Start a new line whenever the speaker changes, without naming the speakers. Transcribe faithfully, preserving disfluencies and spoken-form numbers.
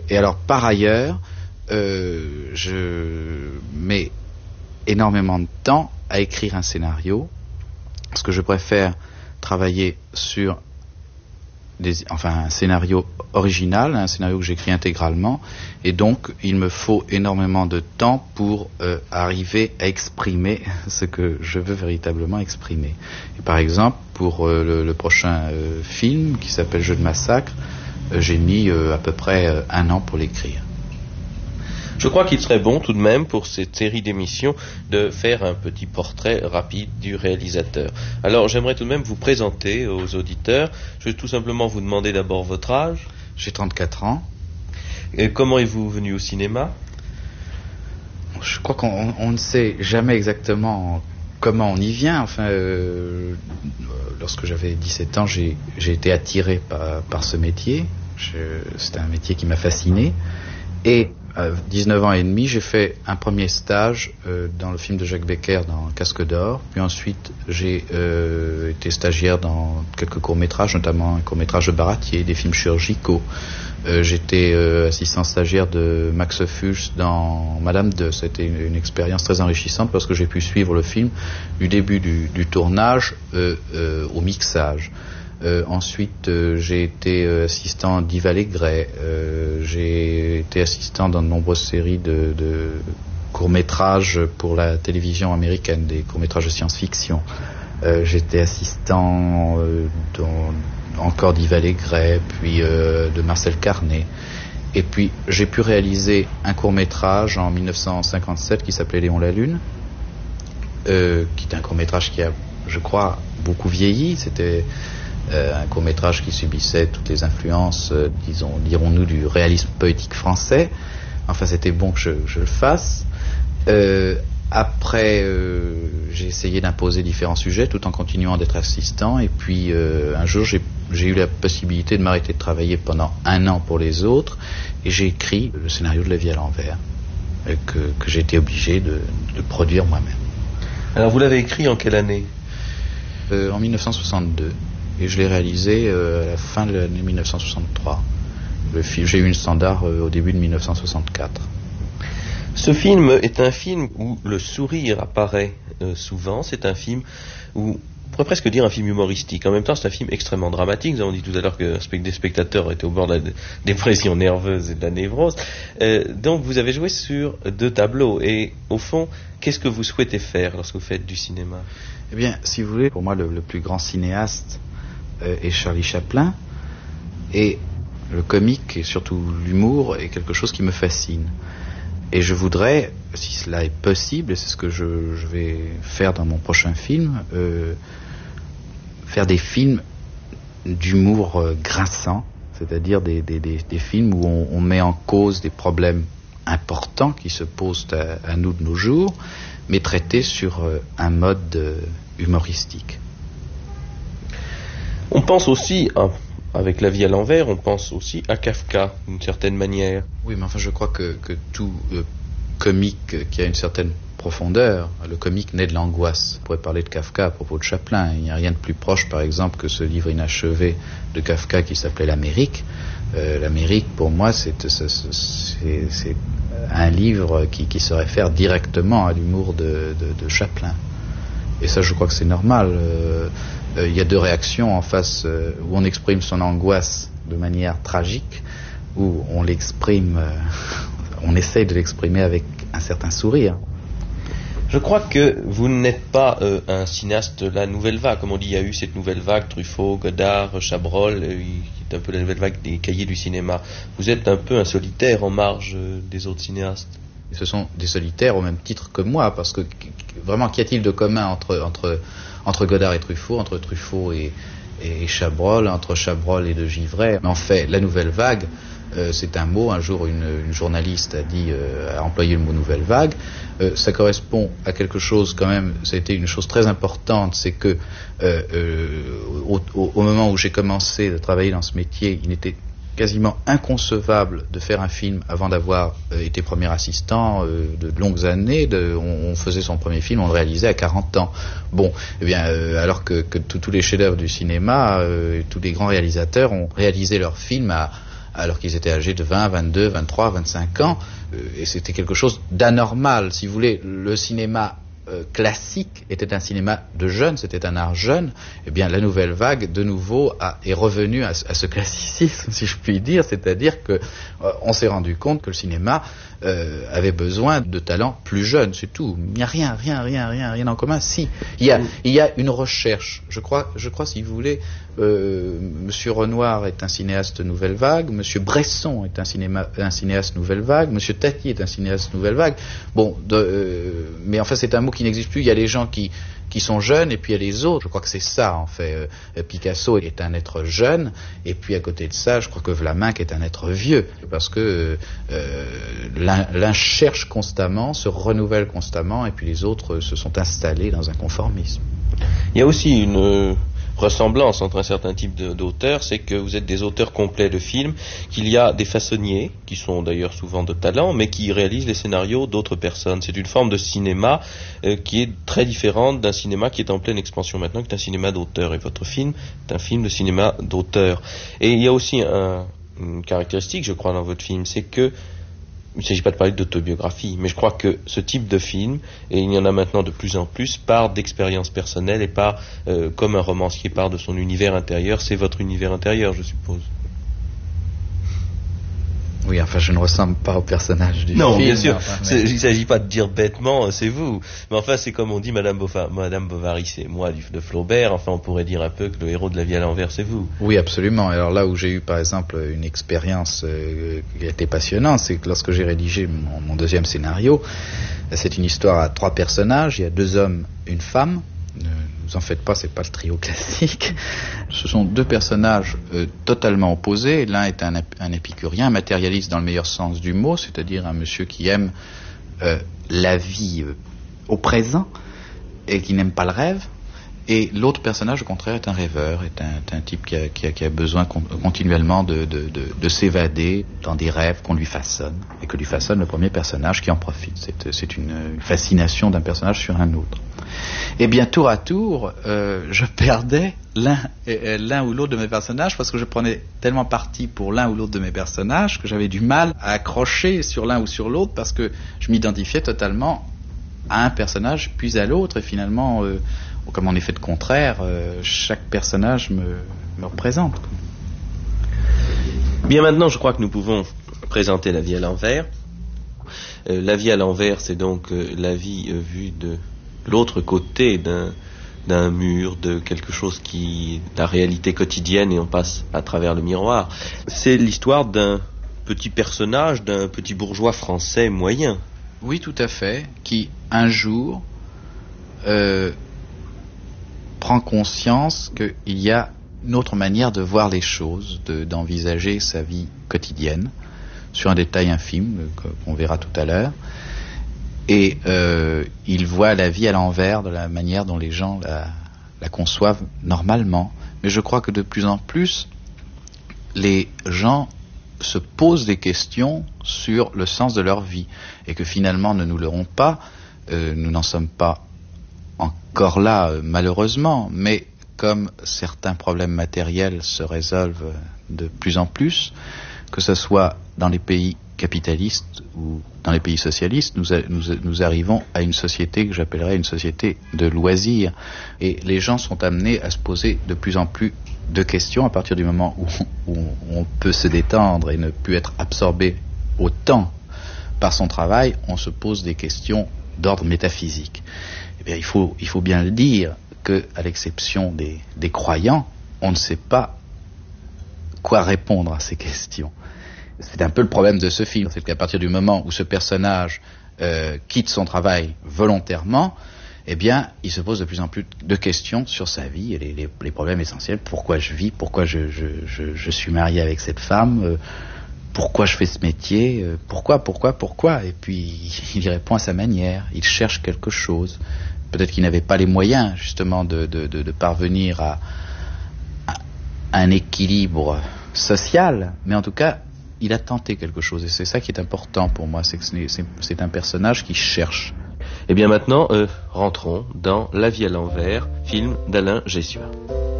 Et alors, par ailleurs, euh, je mets énormément de temps à écrire un scénario, parce que je préfère travailler sur des, enfin, un scénario original, un scénario que j'écris intégralement, et donc il me faut énormément de temps pour euh, arriver à exprimer ce que je veux véritablement exprimer. Et par exemple, pour euh, le, le prochain euh, film qui s'appelle Jeu de massacre, euh, j'ai mis euh, à peu près euh, un an pour l'écrire.
Je crois qu'il serait bon tout de même pour cette série d'émissions de faire un petit portrait rapide du réalisateur. Alors j'aimerais tout de même vous présenter aux auditeurs. Je vais tout simplement vous demander d'abord votre âge.
J'ai trente-quatre ans.
Et comment êtes-vous venu au cinéma ?
Je crois qu'on on ne sait jamais exactement comment on y vient. Enfin, euh, lorsque j'avais dix-sept ans, j'ai, j'ai été attiré par, par ce métier. Je, c'était un métier qui m'a fasciné. Et à dix-neuf ans et demi, j'ai fait un premier stage euh, dans le film de Jacques Becker dans Casque d'Or. Puis ensuite, j'ai euh, été stagiaire dans quelques courts-métrages, notamment un court-métrage de Baratier, des films chirurgicaux. Euh, j'étais euh, assistant stagiaire de Max Fuchs dans Madame deux. C'était une, une expérience très enrichissante parce que j'ai pu suivre le film du début du, du tournage euh, euh, au mixage. Euh, ensuite, euh, j'ai été euh, assistant d'Yves Allégret. Euh, j'ai été assistant dans de nombreuses séries de, de courts-métrages pour la télévision américaine, des courts-métrages de science-fiction. Euh, j'étais assistant euh, dans, encore d'Yves Allégret, puis euh, de Marcel Carnet. Et puis, j'ai pu réaliser un court-métrage en dix-neuf cent cinquante-sept qui s'appelait Léon la Lune, euh, qui est un court-métrage qui a, je crois, beaucoup vieilli. C'était Euh, un court-métrage qui subissait toutes les influences, euh, disons, dirons-nous, du réalisme poétique français. Enfin, c'était bon que je, je le fasse. Euh, après, euh, j'ai essayé d'imposer différents sujets tout en continuant d'être assistant. Et puis, euh, un jour, j'ai, j'ai eu la possibilité de m'arrêter de travailler pendant un an pour les autres. Et j'ai écrit le scénario de La vie à l'envers, euh, que, que j'ai été obligé de, de produire moi-même.
Alors, vous l'avez écrit en quelle année ?
euh, En dix-neuf cent soixante-deux. Et je l'ai réalisé euh, à la fin de l'année dix-neuf cent soixante-trois. Le film, j'ai eu une standard euh, au début de dix-neuf cent soixante-quatre.
Ce film est un film où le sourire apparaît euh, souvent. C'est un film où, on pourrait presque dire un film humoristique. En même temps, c'est un film extrêmement dramatique. Nous avons dit tout à l'heure que des spectateurs étaient au bord de la dépression nerveuse et de la névrose. Euh, donc, vous avez joué sur deux tableaux. Et au fond, qu'est-ce que vous souhaitez faire lorsque vous faites du cinéma ?
Eh bien, si vous voulez, pour moi, le, le plus grand cinéaste et Charlie Chaplin, et le comique et surtout l'humour est quelque chose qui me fascine. Et je voudrais, si cela est possible, et c'est ce que je, je vais faire dans mon prochain film, euh, faire des films d'humour euh, grinçant, c'est-à-dire des, des, des, des films où on, on met en cause des problèmes importants qui se posent à, à nous de nos jours, mais traités sur euh, un mode euh, humoristique.
On pense aussi, à, avec La vie à l'envers, on pense aussi à Kafka, d'une certaine manière.
Oui, mais enfin, je crois que, que tout euh, comique qui a une certaine profondeur, le comique naît de l'angoisse. On pourrait parler de Kafka à propos de Chaplin. Il n'y a rien de plus proche, par exemple, que ce livre inachevé de Kafka qui s'appelait L'Amérique. Euh, L'Amérique, pour moi, c'est, c'est, c'est, c'est un livre qui, qui se réfère directement à l'humour de, de, de Chaplin. Et ça, je crois que c'est normal. Euh, il y a deux réactions en face, euh, où on exprime son angoisse de manière tragique, où on l'exprime, euh, on essaye de l'exprimer avec un certain sourire.
Je crois que vous n'êtes pas euh, un cinéaste de la nouvelle vague. Comme on dit, il y a eu cette nouvelle vague, Truffaut, Godard, Chabrol, euh, qui est un peu la nouvelle vague des cahiers du cinéma. Vous êtes un peu un solitaire en marge euh, des autres cinéastes.
Ce sont des solitaires au même titre que moi, parce que vraiment, qu'y a-t-il de commun entre, entre, entre Godard et Truffaut, entre Truffaut et, et Chabrol, entre Chabrol et De Givray? En fait, la nouvelle vague, euh, c'est un mot. Un jour, une, une journaliste a dit, euh, a employé le mot nouvelle vague. Euh, ça correspond à quelque chose quand même. Ça a été une chose très importante, c'est que euh, euh, au, au, au moment où j'ai commencé à travailler dans ce métier, il n'était quasiment inconcevable de faire un film avant d'avoir euh, été premier assistant euh, de longues années. De, on, on faisait son premier film, on le réalisait à quarante ans. Bon, eh bien, euh, alors que, que tous les chefs-d'œuvre du cinéma, euh, tous les grands réalisateurs ont réalisé leurs films à, alors qu'ils étaient âgés de vingt, vingt-deux, vingt-trois, vingt-cinq ans, euh, et c'était quelque chose d'anormal, si vous voulez. Le cinéma euh, classique était un cinéma de jeunes, c'était un art jeune. Eh bien, la nouvelle vague, de nouveau, a, est revenue à, à ce classicisme, si je puis dire, c'est-à-dire que euh, on s'est rendu compte que le cinéma euh, avait besoin de talents plus jeunes, c'est tout. Il n'y a rien, rien, rien, rien, rien en commun. Si, il y a, il y a une recherche. Je crois, je crois, si vous voulez, euh, Monsieur Renoir est un cinéaste nouvelle vague, Monsieur Bresson est un, cinéma, un cinéaste nouvelle vague, Monsieur Tati est un cinéaste nouvelle vague. Bon, de, euh, mais enfin, c'est un mot qui n'existe plus. Il y a les gens qui qui sont jeunes et puis il y a les autres. Je crois que c'est ça en fait. Euh, Picasso est un être jeune et puis à côté de ça, je crois que Vlaminck est un être vieux parce que euh, l'un, l'un cherche constamment, se renouvelle constamment et puis les autres se sont installés dans un conformisme.
Il y a aussi une euh, ressemblance entre un certain type de, d'auteurs, c'est que vous êtes des auteurs complets de films, qu'il y a des façonniers, qui sont d'ailleurs souvent de talent, mais qui réalisent les scénarios d'autres personnes. C'est une forme de cinéma euh, qui est très différente d'un cinéma qui est en pleine expansion maintenant, qui est un cinéma d'auteur. Et votre film est un film de cinéma d'auteur. Et il y a aussi un, une caractéristique, je crois, dans votre film, c'est que il ne s'agit pas de parler d'autobiographie, mais je crois que ce type de film, et il y en a maintenant de plus en plus, part d'expériences personnelles et part, euh, comme un romancier part de son univers intérieur, c'est votre univers intérieur, je suppose.
Oui, enfin, je ne ressemble pas au personnage du
non,
film.
Non, bien sûr.
Enfin,
mais... Il ne s'agit pas de dire bêtement, c'est vous. Mais enfin, c'est comme on dit Madame, Bova... Madame Bovary, c'est moi du... de Flaubert. Enfin, on pourrait dire un peu que le héros de La vie à l'envers, c'est vous.
Oui, absolument. Alors là où j'ai eu, par exemple, une expérience euh, qui a été passionnante, c'est que lorsque j'ai rédigé mon, mon deuxième scénario, c'est une histoire à trois personnages. Il y a deux hommes, une femme. Ne vous en faites pas, c'est pas le trio classique. Ce sont deux personnages euh, totalement opposés. L'un est un, un épicurien, un matérialiste dans le meilleur sens du mot, c'est-à-dire un monsieur qui aime euh, la vie euh, au présent et qui n'aime pas le rêve. Et l'autre personnage, au contraire, est un rêveur, est un, est un type qui a, qui a, qui a besoin con, continuellement de, de, de, de s'évader dans des rêves qu'on lui façonne, et que lui façonne le premier personnage qui en profite. C'est, c'est une, une fascination d'un personnage sur un autre. Et bien, tour à tour, euh, je perdais l'un, euh, l'un ou l'autre de mes personnages, parce que je prenais tellement parti pour l'un ou l'autre de mes personnages que j'avais du mal à accrocher sur l'un ou sur l'autre, parce que je m'identifiais totalement à un personnage, puis à l'autre, et finalement... Euh, comme en effet de contraire, euh, chaque personnage me, me représente.
Bien, maintenant, je crois que nous pouvons présenter La vie à l'envers. Euh, la vie à l'envers, c'est donc euh, la vie euh, vue de l'autre côté d'un, d'un mur, de quelque chose qui est la réalité quotidienne et on passe à travers le miroir. C'est l'histoire d'un petit personnage, d'un petit bourgeois français moyen.
Oui, tout à fait, qui un jour... Euh, prend conscience qu'il y a une autre manière de voir les choses, de, d'envisager sa vie quotidienne, sur un détail infime, qu'on verra tout à l'heure. Et euh, il voit la vie à l'envers de la manière dont les gens la, la conçoivent normalement. Mais je crois que de plus en plus, les gens se posent des questions sur le sens de leur vie. Et que finalement, ne nous leurrons pas, euh, nous n'en sommes pas encore là, malheureusement, mais comme certains problèmes matériels se résolvent de plus en plus, que ce soit dans les pays capitalistes ou dans les pays socialistes, nous, a, nous, nous arrivons à une société que j'appellerais une société de loisirs. Et les gens sont amenés à se poser de plus en plus de questions à partir du moment où, où on peut se détendre et ne plus être absorbé autant par son travail, on se pose des questions d'ordre métaphysique. Eh bien, il faut, il faut bien le dire que, à l'exception des, des croyants, on ne sait pas quoi répondre à ces questions. C'est un peu le problème de ce film, c'est qu'à partir du moment où ce personnage euh, quitte son travail volontairement, eh bien, il se pose de plus en plus de questions sur sa vie et les, les, les problèmes essentiels. Pourquoi je vis ? Pourquoi je, je, je, je suis marié avec cette femme ? euh, Pourquoi je fais ce métier ? euh, Pourquoi, pourquoi, pourquoi ? Et puis, il y répond à sa manière. Il cherche quelque chose. Peut-être qu'il n'avait pas les moyens, justement, de, de, de, de parvenir à, à un équilibre social, mais en tout cas, il a tenté quelque chose. Et c'est ça qui est important pour moi, c'est que c'est, c'est un personnage qui cherche.
Et bien maintenant, euh, rentrons dans La vie à l'envers, film d'Alain Gessiouin.